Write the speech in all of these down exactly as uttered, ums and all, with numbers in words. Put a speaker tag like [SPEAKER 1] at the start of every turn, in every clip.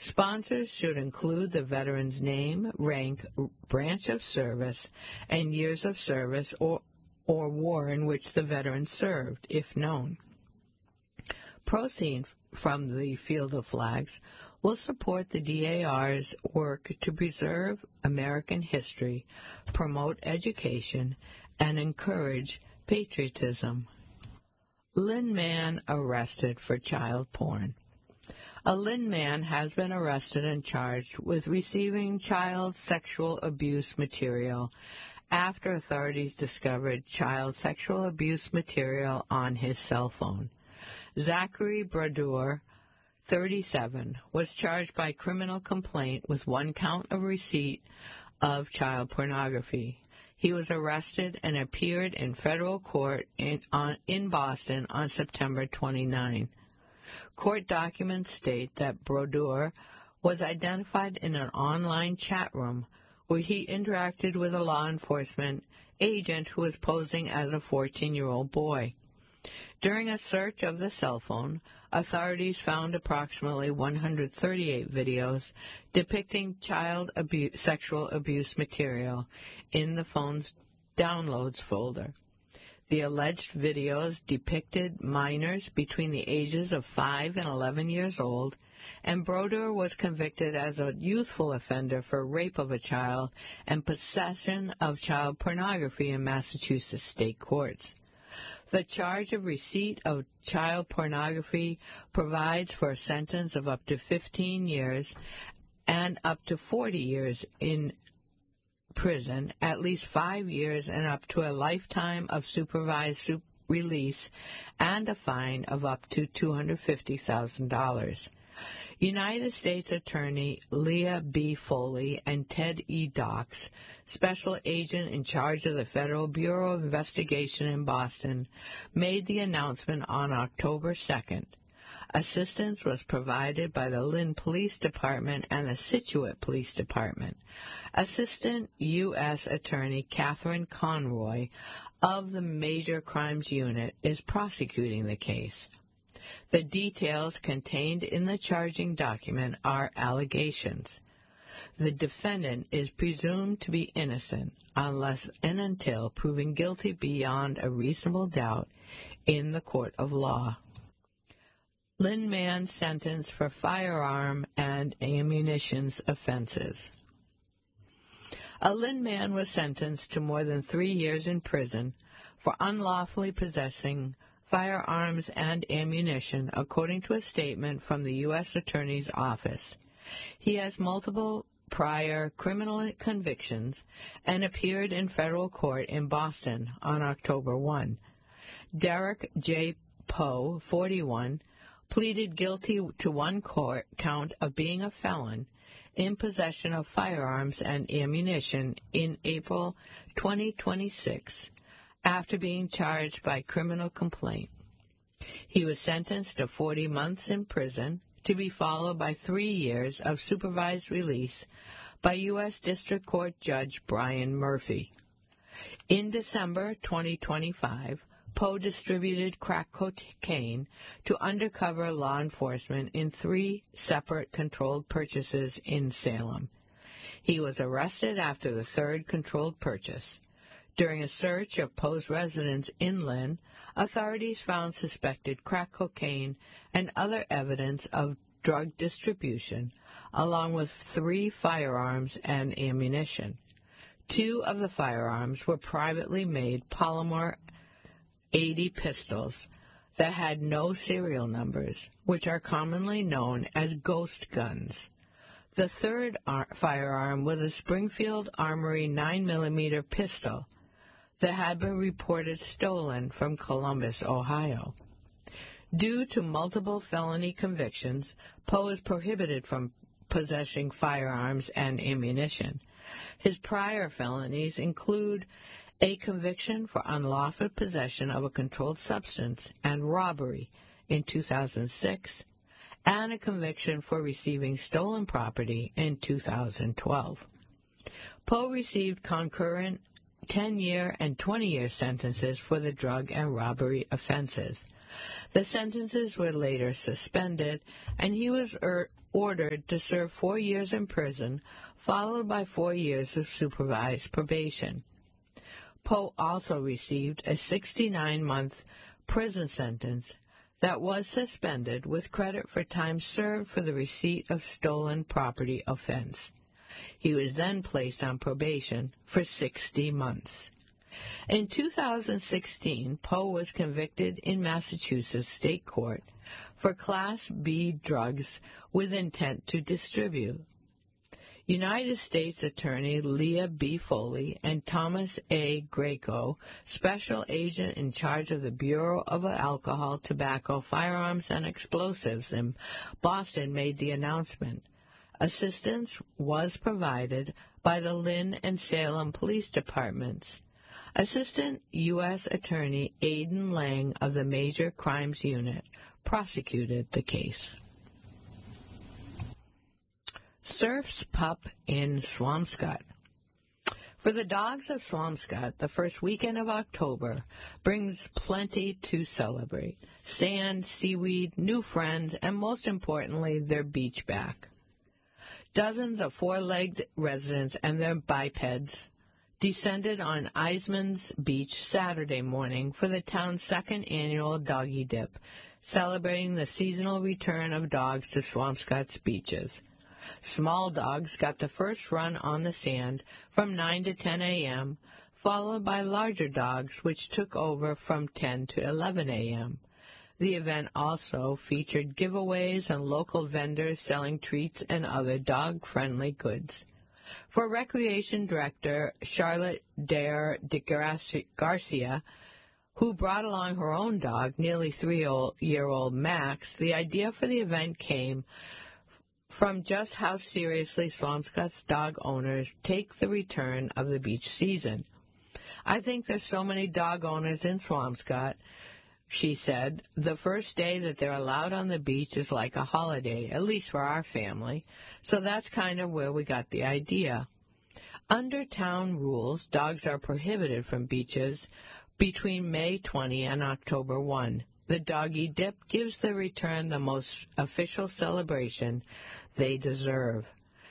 [SPEAKER 1] Sponsors should include the veteran's name, rank, branch of service, and years of service or, or war in which the veteran served, if known. Proceeds from the Field of Flags will support the D A R's work to preserve American history, promote education, and encourage patriotism. Lynn Man arrested for child porn. A Lynn man has been arrested and charged with receiving child sexual abuse material after authorities discovered child sexual abuse material on his cell phone. Zachary Brodeur, thirty-seven, was charged by criminal complaint with one count of receipt of child pornography. He was arrested and appeared in federal court in, on, in Boston on September twenty-ninth. Court documents state that Brodeur was identified in an online chat room where he interacted with a law enforcement agent who was posing as a fourteen-year-old boy. During a search of the cell phone, authorities found approximately one hundred thirty-eight videos depicting child abuse, sexual abuse material in the phone's downloads folder. The alleged videos depicted minors between the ages of five and eleven years old, and Brodeur was convicted as a youthful offender for rape of a child and possession of child pornography in Massachusetts state courts. The charge of receipt of child pornography provides for a sentence of up to fifteen years and up to forty years in prison, at least five years and up to a lifetime of supervised sup- release, and a fine of up to two hundred fifty thousand dollars. United States Attorney Leah B. Foley and Ted E. Docks, special agent in charge of the Federal Bureau of Investigation in Boston, made the announcement on October second. Assistance was provided by the Lynn Police Department and the Scituate Police Department. Assistant U S Attorney Catherine Conroy of the Major Crimes Unit is prosecuting the case. The details contained in the charging document are allegations. The defendant is presumed to be innocent unless and until proven guilty beyond a reasonable doubt in the court of law. Lynn Man sentenced for firearm and ammunitions offenses. A Lynn man was sentenced to more than three years in prison for unlawfully possessing firearms and ammunition, according to a statement from the U S Attorney's Office. He has multiple prior criminal convictions and appeared in federal court in Boston on October first. Derek J. Poe, forty-one, pleaded guilty to one court count of being a felon in possession of firearms and ammunition in April twenty twenty-six after being charged by criminal complaint. He was sentenced to forty months in prison to be followed by three years of supervised release by U S District Court Judge Brian Murphy. In December twenty twenty-five, Poe distributed crack cocaine to undercover law enforcement in three separate controlled purchases in Salem. He was arrested after the third controlled purchase. During a search of Poe's residence in Lynn, authorities found suspected crack cocaine and other evidence of drug distribution, along with three firearms and ammunition. Two of the firearms were privately made polymer eighty pistols that had no serial numbers, which are commonly known as ghost guns. The third ar- firearm was a Springfield Armory nine millimeter pistol that had been reported stolen from Columbus, Ohio. Due to multiple felony convictions, Poe is prohibited from possessing firearms and ammunition. His prior felonies include a conviction for unlawful possession of a controlled substance and robbery in two thousand six, and a conviction for receiving stolen property in two thousand twelve. Poe received concurrent ten-year and twenty-year sentences for the drug and robbery offenses. The sentences were later suspended, and he was er- ordered to serve four years in prison, followed by four years of supervised probation. Poe also received a sixty-nine-month prison sentence that was suspended with credit for time served for the receipt of stolen property offense. He was then placed on probation for sixty months. In two thousand sixteen, Poe was convicted in Massachusetts State Court for Class B drugs with intent to distribute. United States Attorney Leah B. Foley and Thomas A. Greco, special agent in charge of the Bureau of Alcohol, Tobacco, Firearms, and Explosives in Boston, made the announcement. Assistance was provided by the Lynn and Salem Police Departments. Assistant U S Attorney Aidan Lang of the Major Crimes Unit prosecuted the case. Surf's Pup in Swampscott. For the dogs of Swampscott, the first weekend of October brings plenty to celebrate. Sand, seaweed, new friends, and most importantly, their beach back. Dozens of four-legged residents and their bipeds descended on Eisman's Beach Saturday morning for the town's second annual Doggy Dip, celebrating the seasonal return of dogs to Swampscott's beaches. Small dogs got the first run on the sand from nine to ten a.m., followed by larger dogs, which took over from ten to eleven a.m. The event also featured giveaways and local vendors selling treats and other dog-friendly goods. For Recreation Director Charlotte Dare de Garcia, who brought along her own dog, nearly three-year-old Max, the idea for the event came from just how seriously Swampscott's dog owners take the return of the beach season. I think there's so many dog owners in Swampscott, she said. The first day that they're allowed on the beach is like a holiday, at least for our family, so that's kind of where we got the idea. Under town rules, dogs are prohibited from beaches between May twentieth and October first. The Doggy Dip gives the return the most official celebration they deserve.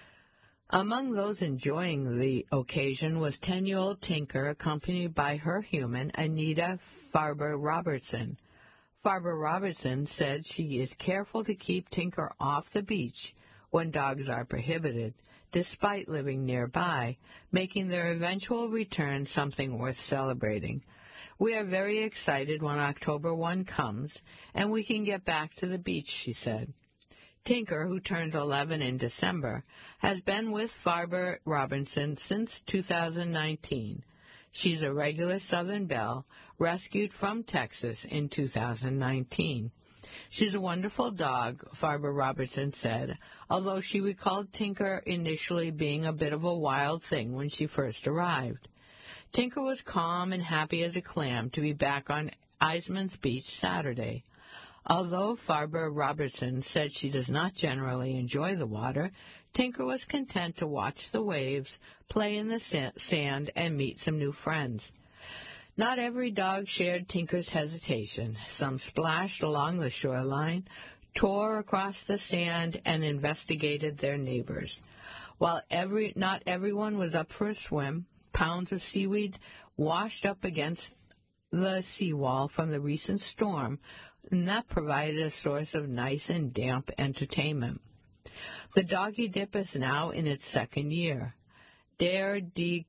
[SPEAKER 1] Among those enjoying the occasion was ten-year-old Tinker, accompanied by her human, Anita Farber Robertson. Farber Robertson said she is careful to keep Tinker off the beach when dogs are prohibited, despite living nearby, making their eventual return something worth celebrating. We are very excited when October first comes, and we can get back to the beach, she said. Tinker, who turned eleven in December, has been with Farber Robinson since two thousand nineteen. She's a regular Southern Belle, rescued from Texas in two thousand nineteen. She's a wonderful dog, Farber Robertson said, although she recalled Tinker initially being a bit of a wild thing when she first arrived. Tinker was calm and happy as a clam to be back on Eisman's Beach Saturday. Although Farber Robertson said she does not generally enjoy the water, Tinker was content to watch the waves, play in the sand, and meet some new friends. Not every dog shared Tinker's hesitation. Some splashed along the shoreline, tore across the sand, and investigated their neighbors. While every not everyone was up for a swim, pounds of seaweed washed up against the seawall from the recent storm, and that provided a source of nice and damp entertainment. The Doggy Dip is now in its second year. Dare de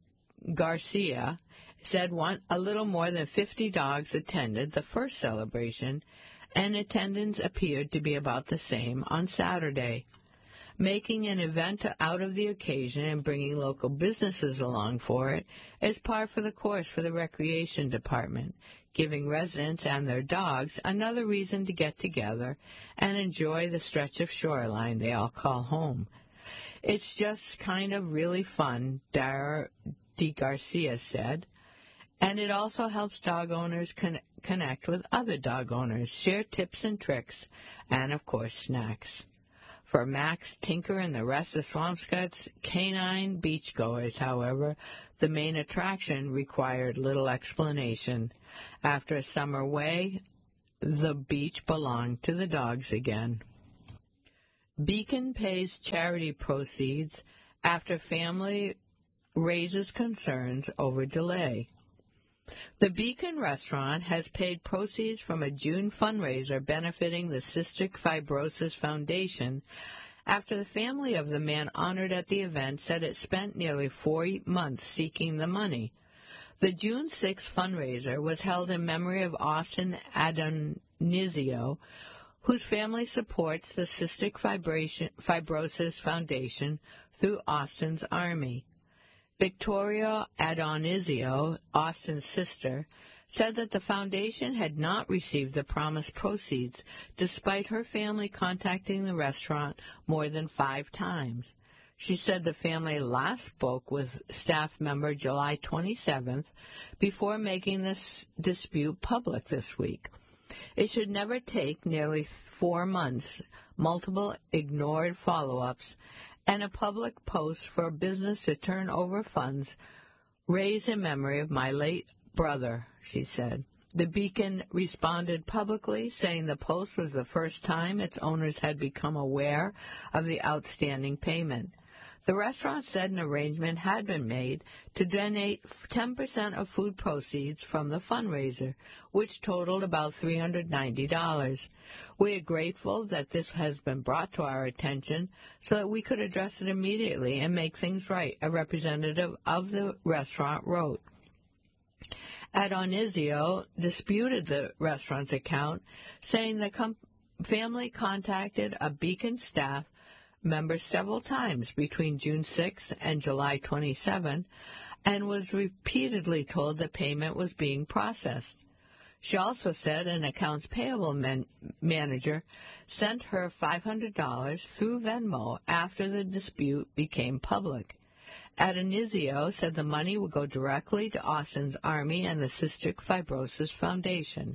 [SPEAKER 1] Garcia said one, a little more than fifty dogs attended the first celebration, and attendance appeared to be about the same on Saturday. Making an event out of the occasion and bringing local businesses along for it is par for the course for the Recreation Department, giving residents and their dogs another reason to get together and enjoy the stretch of shoreline they all call home. It's just kind of really fun, Dara de Garcia said, and it also helps dog owners con- connect with other dog owners, share tips and tricks, and, of course, snacks. For Max, Tinker, and the rest of Swampscott's canine beachgoers, however, the main attraction required little explanation. After a summer away, the beach belonged to the dogs again. Beacon pays charity proceeds after family raises concerns over delay. The Beacon restaurant has paid proceeds from a June fundraiser benefiting the Cystic Fibrosis Foundation after the family of the man honored at the event said it spent nearly four months seeking the money. The June sixth fundraiser was held in memory of Austin Adonizio, whose family supports the Cystic Fibrosis Foundation through Austin's Army. Victoria Adonizio, Austin's sister, said that the foundation had not received the promised proceeds, despite her family contacting the restaurant more than five times. She said the family last spoke with staff member July twenty-seventh before making this dispute public this week. It should never take nearly four months, multiple ignored follow-ups, and a public post for a business to turn over funds raised in memory of my late brother, she said. The Beacon responded publicly, saying the post was the first time its owners had become aware of the outstanding payment. The restaurant said an arrangement had been made to donate ten percent of food proceeds from the fundraiser, which totaled about three hundred ninety dollars. We are grateful that this has been brought to our attention so that we could address it immediately and make things right, a representative of the restaurant wrote. Adonizio disputed the restaurant's account, saying the com- family contacted a Beacon staff member several times between June sixth and July twenty-seventh and was repeatedly told that payment was being processed. She also said an accounts payable man- manager sent her five hundred dollars through Venmo after the dispute became public. Adonizio said the money would go directly to Austin's Army and the Cystic Fibrosis Foundation.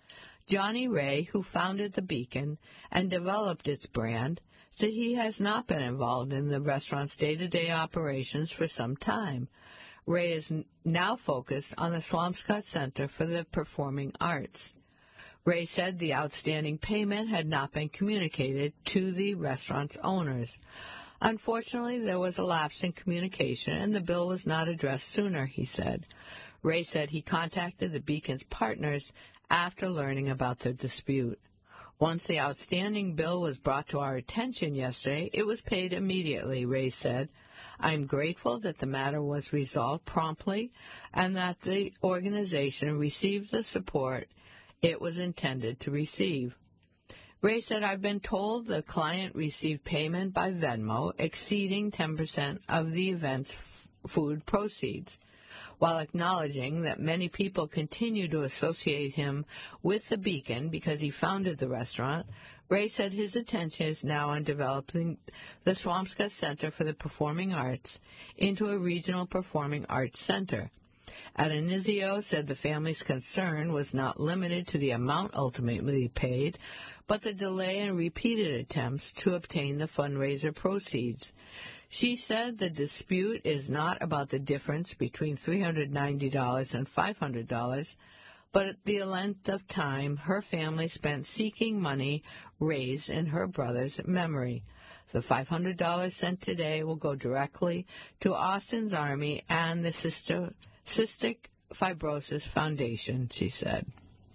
[SPEAKER 1] Johnny Ray, who founded the Beacon and developed its brand, said he has not been involved in the restaurant's day-to-day operations for some time. Ray is n- now focused on the Swampscott Center for the Performing Arts. Ray said the outstanding payment had not been communicated to the restaurant's owners. Unfortunately, there was a lapse in communication, and the bill was not addressed sooner, he said. Ray said he contacted the Beacon's partners after learning about the dispute. Once the outstanding bill was brought to our attention yesterday, it was paid immediately, Ray said. I am grateful that the matter was resolved promptly and that the organization received the support it was intended to receive. Ray said, I've been told the client received payment by Venmo exceeding ten percent of the event's f- food proceeds. While acknowledging that many people continue to associate him with the Beacon because he founded the restaurant, Ray said his attention is now on developing the Swampscott Center for the Performing Arts into a regional performing arts center. Adonizio said the family's concern was not limited to the amount ultimately paid, but the delay in repeated attempts to obtain the fundraiser proceeds. She said the dispute is not about the difference between three hundred ninety dollars and five hundred dollars, but the length of time her family spent seeking money raised in her brother's memory. The five hundred dollars sent today will go directly to Austin's Army and the Cystic Fibrosis Foundation, she said.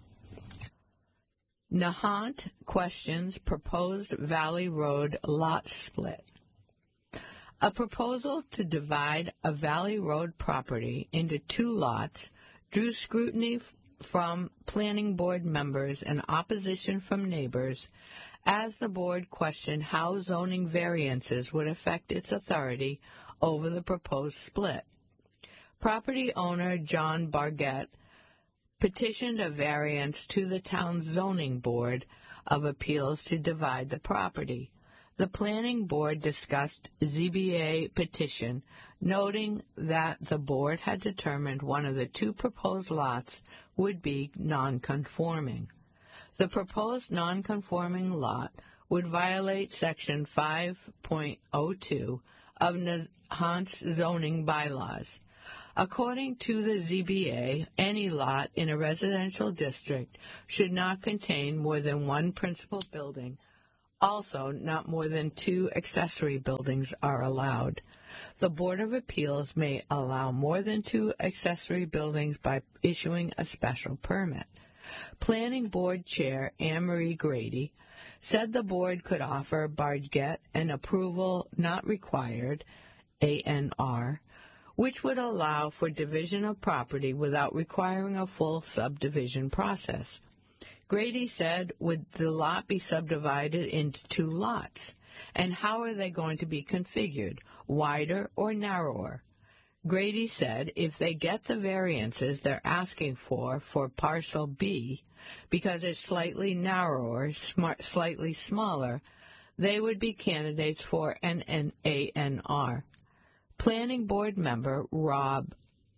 [SPEAKER 1] Nahant questions proposed Valley Road lot split. A proposal to divide a Valley Road property into two lots drew scrutiny from planning board members and opposition from neighbors as the board questioned how zoning variances would affect its authority over the proposed split. Property owner John Bargett petitioned a variance to the town's zoning board of appeals to divide the property. The planning board discussed Z B A petition, noting that the board had determined one of the two proposed lots would be non-conforming. The proposed non-conforming lot would violate Section five point oh two of Nahant's zoning bylaws. According to the Z B A, any lot in a residential district should not contain more than one principal building Also, not more than two accessory buildings are allowed. The Board of Appeals may allow more than two accessory buildings by issuing a special permit. Planning Board Chair Anne Marie Grady said the board could offer Barget an approval not required, A N R, which would allow for division of property without requiring a full subdivision process. Grady said, would the lot be subdivided into two lots? And how are they going to be configured, wider or narrower? Grady said if they get the variances they're asking for for Parcel B, because it's slightly narrower, smart, slightly smaller, they would be candidates for an, an A N R. Planning Board member Rob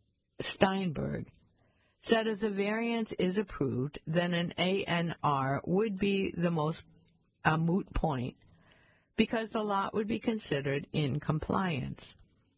[SPEAKER 1] Steinberg said if the variance is approved, then an A N R would be the most a moot point because the lot would be considered in compliance.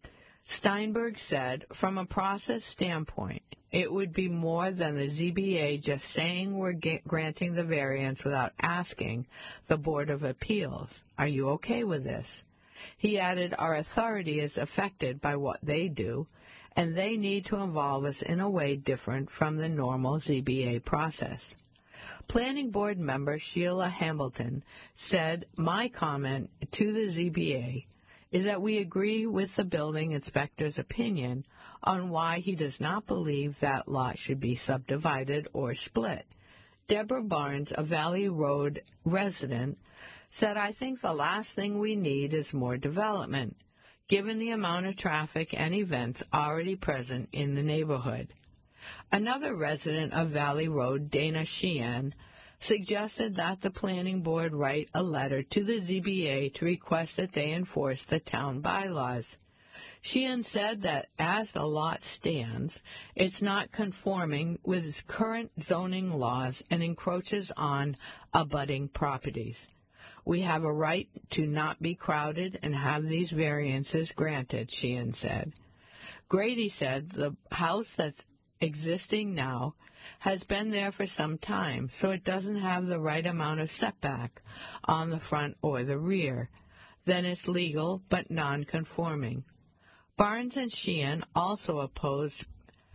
[SPEAKER 1] Steinberg said, from a process standpoint, it would be more than the Z B A just saying we're get, granting the variance without asking the Board of Appeals, are you okay with this? He added, our authority is affected by what they do, and they need to involve us in a way different from the normal Z B A process. Planning Board member Sheila Hamilton said, my comment to the Z B A is that we agree with the building inspector's opinion on why he does not believe that lot should be subdivided or split. Deborah Barnes, a Valley Road resident, said, I think the last thing we need is more development, given the amount of traffic and events already present in the neighborhood. Another resident of Valley Road, Dana Sheehan, suggested that the Planning Board write a letter to the Z B A to request that they enforce the town bylaws. Sheehan said that as the lot stands, it's not conforming with its current zoning laws and encroaches on abutting properties. We have a right to not be crowded and have these variances granted, Sheehan said. Grady said the house that's existing now has been there for some time, so it doesn't have the right amount of setback on the front or the rear. Then it's legal but non-conforming. Barnes and Sheehan also opposed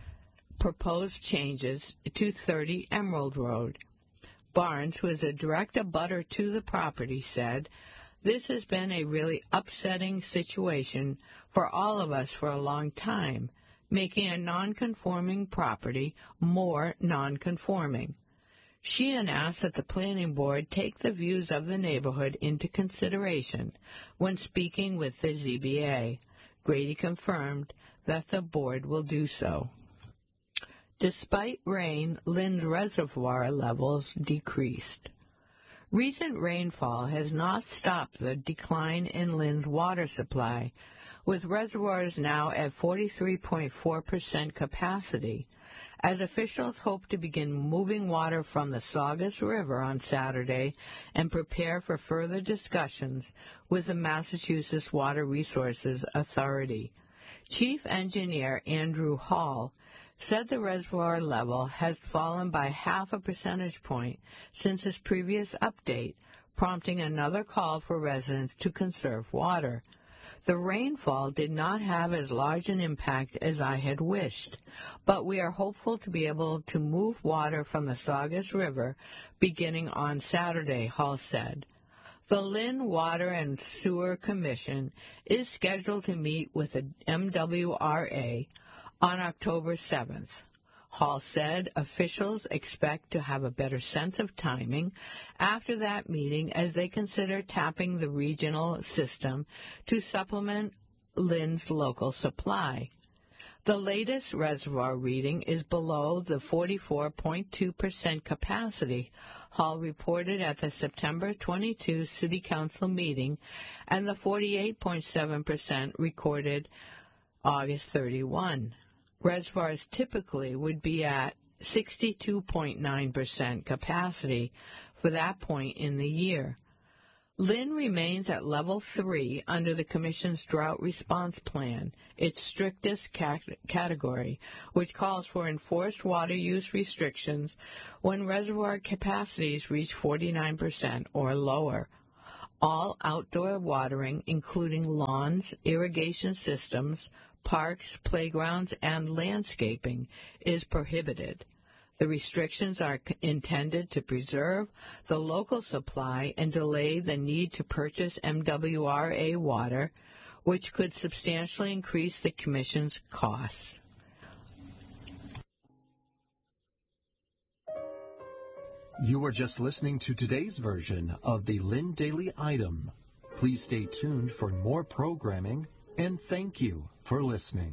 [SPEAKER 1] proposed changes to thirty Emerald Road. Barnes, who is a direct abutter to the property, said, this has been a really upsetting situation for all of us for a long time, making a non-conforming property more non-conforming. Sheehan asked that the Planning Board take the views of the neighborhood into consideration when speaking with the Z B A. Grady confirmed that the board will do so. Despite rain, Lynn's reservoir levels decreased. Recent rainfall has not stopped the decline in Lynn's water supply, with reservoirs now at forty-three point four percent capacity, as officials hope to begin moving water from the Saugus River on Saturday and prepare for further discussions with the Massachusetts Water Resources Authority. Chief Engineer Andrew Hall said the reservoir level has fallen by half a percentage point since his previous update, prompting another call for residents to conserve water. The rainfall did not have as large an impact as I had wished, but we are hopeful to be able to move water from the Saugus River beginning on Saturday, Hall said. The Lynn Water and Sewer Commission is scheduled to meet with the M W R A on October seventh. Hall said officials expect to have a better sense of timing after that meeting as they consider tapping the regional system to supplement Lynn's local supply. The latest reservoir reading is below the forty-four point two percent capacity Hall reported at the September twenty-second City Council meeting and the forty-eight point seven percent recorded August thirty-first. Reservoirs typically would be at sixty-two point nine percent capacity for that point in the year. Lynn remains at level three under the Commission's drought response plan, its strictest cat- category, which calls for enforced water use restrictions when reservoir capacities reach forty-nine percent or lower. All outdoor watering, including lawns, irrigation systems, parks, playgrounds, and landscaping, is prohibited. The restrictions are intended to preserve the local supply and delay the need to purchase M W R A water, which could substantially increase the Commission's costs.
[SPEAKER 2] You are just listening to today's version of the Lynn Daily Item. Please stay tuned for more programming, and thank you for listening.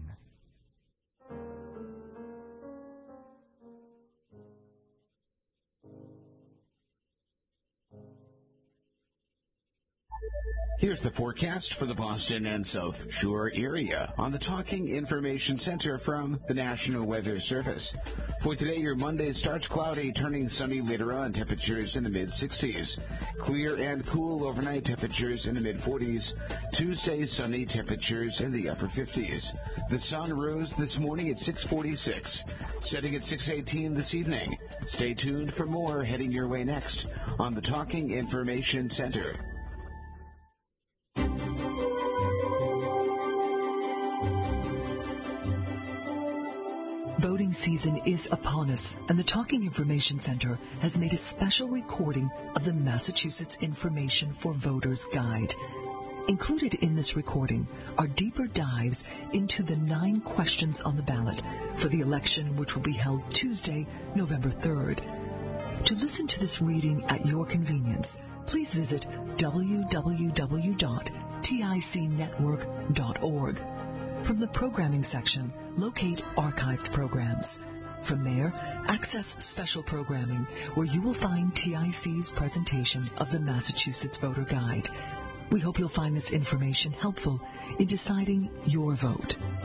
[SPEAKER 3] Here's the forecast for the Boston and South Shore area on the Talking Information Center from the National Weather Service. For today, your Monday starts cloudy, turning sunny later on, temperatures in the mid-sixties. Clear and cool overnight, temperatures in the mid-forties. Tuesday, sunny, temperatures in the upper fifties. The sun rose this morning at six forty-six, setting at six eighteen this evening. Stay tuned for more heading your way next on the Talking Information Center.
[SPEAKER 4] Voting season is upon us, and the Talking Information Center has made a special recording of the Massachusetts Information for Voters Guide. Included in this recording are deeper dives into the nine questions on the ballot for the election, which will be held Tuesday, November third. To listen to this reading at your convenience, please visit w w w dot tic network dot org. From the programming section, locate archived programs. From there, access special programming, where you will find T I C's presentation of the Massachusetts Voter Guide. We hope you'll find this information helpful in deciding your vote.